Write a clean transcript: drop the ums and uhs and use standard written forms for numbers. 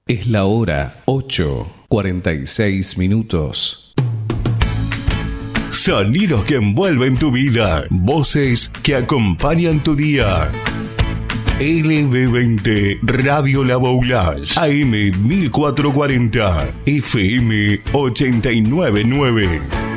Es la hora 8:46. Sonidos que envuelven tu vida. Voces que acompañan tu día. LB20 Radio La Boulage, AM 1440, FM 899.